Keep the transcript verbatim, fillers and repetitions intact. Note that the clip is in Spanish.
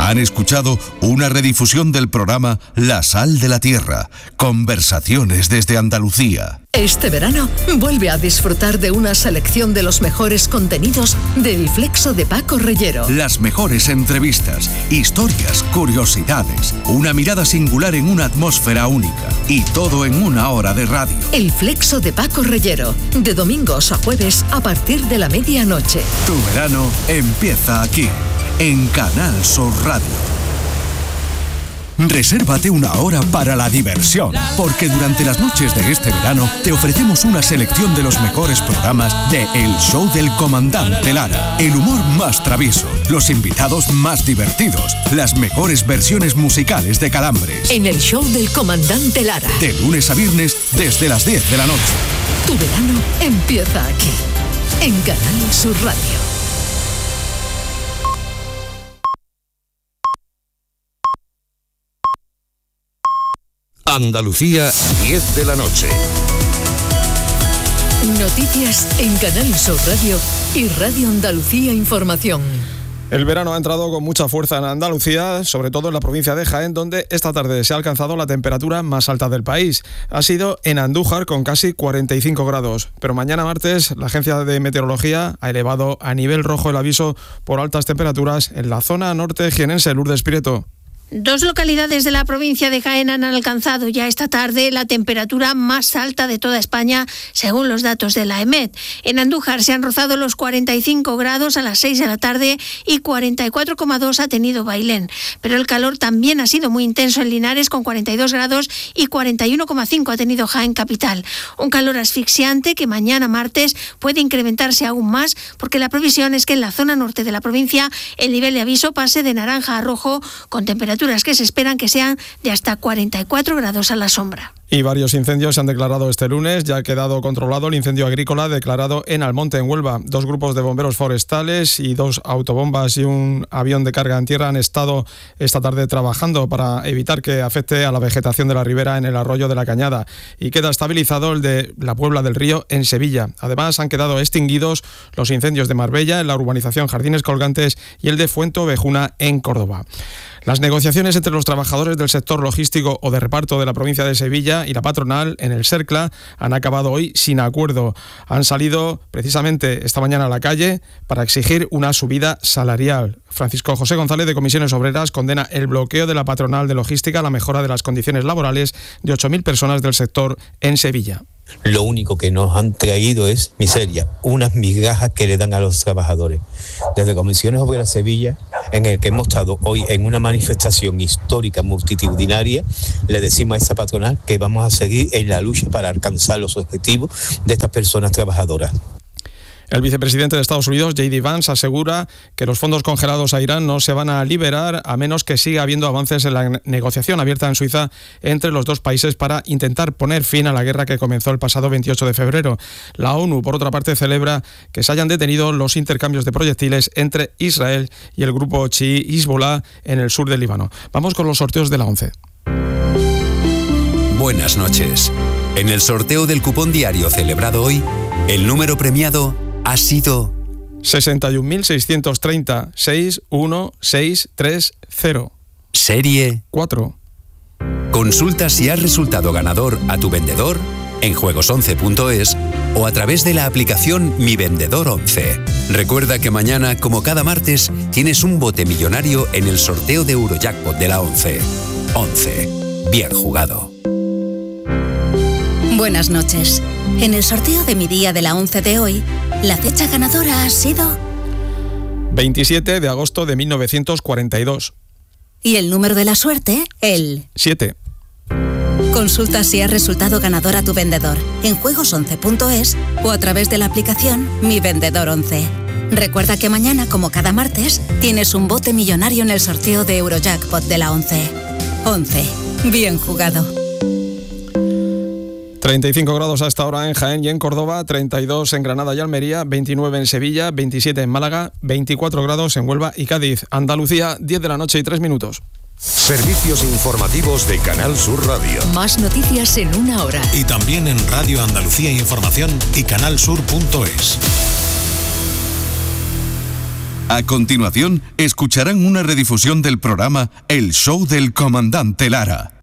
Han escuchado una redifusión del programa La Sal de la Tierra, conversaciones desde Andalucía. Este verano, vuelve a disfrutar de una selección de los mejores contenidos del Flexo de Paco Reyero. Las mejores entrevistas, historias, curiosidades, una mirada singular en una atmósfera única y todo en una hora de radio. El Flexo de Paco Reyero, de domingos a jueves a partir de la medianoche. Tu verano empieza aquí, en Canal Sur Radio. Resérvate una hora para la diversión, porque durante las noches de este verano te ofrecemos una selección de los mejores programas de El Show del Comandante Lara. El humor más travieso, los invitados más divertidos, las mejores versiones musicales de Calambres. En El Show del Comandante Lara. De lunes a viernes desde las diez de la noche. Tu verano empieza aquí, en Canal Sur Radio. Andalucía, diez de la noche. Noticias en Canal Sur Radio y Radio Andalucía Información. El verano ha entrado con mucha fuerza en Andalucía, sobre todo en la provincia de Jaén, donde esta tarde se ha alcanzado la temperatura más alta del país. Ha sido en Andújar con casi cuarenta y cinco grados. Pero mañana martes la Agencia de Meteorología ha elevado a nivel rojo el aviso por altas temperaturas en la zona norte jienense. Lourdes Prieto. Dos localidades de la provincia de Jaén han alcanzado ya esta tarde la temperatura más alta de toda España, según los datos de la EMET. En Andújar se han rozado los cuarenta y cinco grados a las seis de la tarde y cuarenta y cuatro coma dos ha tenido Bailén. Pero el calor también ha sido muy intenso en Linares, con cuarenta y dos grados, y cuarenta y uno coma cinco ha tenido Jaén capital. Un calor asfixiante que mañana martes puede incrementarse aún más, porque la previsión es que en la zona norte de la provincia el nivel de aviso pase de naranja a rojo, con temperaturas que se esperan que sean de hasta cuarenta y cuatro grados a la sombra. Y varios incendios se han declarado este lunes. Ya ha quedado controlado el incendio agrícola declarado en Almonte, en Huelva. Dos grupos de bomberos forestales y dos autobombas y un avión de carga en tierra han estado esta tarde trabajando para evitar que afecte a la vegetación de la ribera en el arroyo de la Cañada. Y queda estabilizado el de la Puebla del Río en Sevilla. Además, han quedado extinguidos los incendios de Marbella en la urbanización Jardines Colgantes y el de Fuentovejuna en Córdoba. Las negociaciones entre los trabajadores del sector logístico o de reparto de la provincia de Sevilla y la patronal en el Cercla han acabado hoy sin acuerdo. Han salido precisamente esta mañana a la calle para exigir una subida salarial. Francisco José González, de Comisiones Obreras, condena el bloqueo de la patronal de logística a la mejora de las condiciones laborales de ocho mil personas del sector en Sevilla. Lo único que nos han traído es miseria, unas migajas que le dan a los trabajadores. Desde Comisiones Obreras Sevilla, en el que hemos estado hoy en una manifestación histórica multitudinaria, le decimos a esa patronal que vamos a seguir en la lucha para alcanzar los objetivos de estas personas trabajadoras. El vicepresidente de Estados Unidos, J D Vance, asegura que los fondos congelados a Irán no se van a liberar a menos que siga habiendo avances en la negociación abierta en Suiza entre los dos países para intentar poner fin a la guerra que comenzó el pasado veintiocho de febrero. La ONU, por otra parte, celebra que se hayan detenido los intercambios de proyectiles entre Israel y el grupo chií Hezbollah en el sur del Líbano. Vamos con los sorteos de la ONCE. Buenas noches. En el sorteo del cupón diario celebrado hoy, el número premiado ha sido sesenta y un mil seiscientos treinta, seis uno seis tres cero. Serie cuatro. Consulta si has resultado ganador a tu vendedor en juegos once punto es o a través de la aplicación Mi Vendedor once. Recuerda que mañana, como cada martes, tienes un bote millonario en el sorteo de Eurojackpot de la ONCE. once. Bien jugado. Buenas noches. En el sorteo de mi día de la ONCE de hoy, la fecha ganadora ha sido veintisiete de agosto de mil novecientos cuarenta y dos. Y el número de la suerte, el siete. Consulta si has resultado ganador a tu vendedor en juegos once punto es o a través de la aplicación Mi Vendedor once. Recuerda que mañana, como cada martes, tienes un bote millonario en el sorteo de Eurojackpot de la ONCE. once. Bien jugado. treinta y cinco grados a esta hora en Jaén y en Córdoba, treinta y dos en Granada y Almería, veintinueve en Sevilla, veintisiete en Málaga, veinticuatro grados en Huelva y Cádiz. Andalucía, diez de la noche y tres minutos. Servicios informativos de Canal Sur Radio. Más noticias en una hora. Y también en Radio Andalucía Información y canal sur punto es. A continuación, escucharán una redifusión del programa El Show del Comandante Lara.